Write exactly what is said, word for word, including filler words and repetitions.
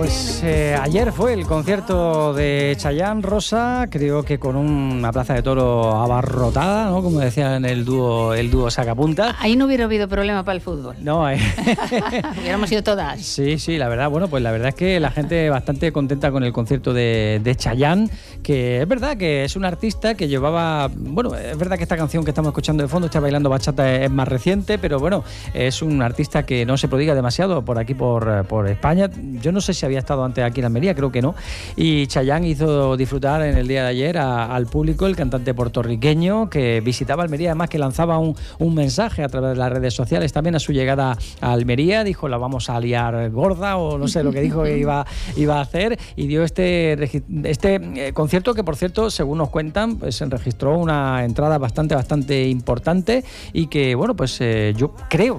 Pues eh, ayer fue el concierto de Chayanne, Rosa, creo que con una plaza de toro abarrotada, ¿no? Como decían el dúo, el dúo Sacapuntas. Ahí no hubiera habido problema para el fútbol. No, eh. Hubiéramos ido todas. Sí, sí, la verdad, bueno, pues la verdad es que la gente bastante contenta con el concierto de, de Chayanne, que es verdad que es un artista que llevaba, bueno, es verdad que esta canción que estamos escuchando de fondo, Está bailando bachata, es más reciente, pero bueno, es un artista que no se prodiga demasiado por aquí, por, por España. Yo no sé si había estado antes aquí en Almería, creo que no. Y Chayanne hizo disfrutar en el día de ayer a, al público, el cantante puertorriqueño que visitaba Almería, además que lanzaba un, un mensaje a través de las redes sociales también a su llegada a Almería. Dijo, la vamos a liar gorda, o no sé lo que dijo que iba, iba a hacer, y dio este, este concierto que, por cierto, según nos cuentan, pues registró una entrada bastante, bastante importante y que, bueno, pues eh, yo creo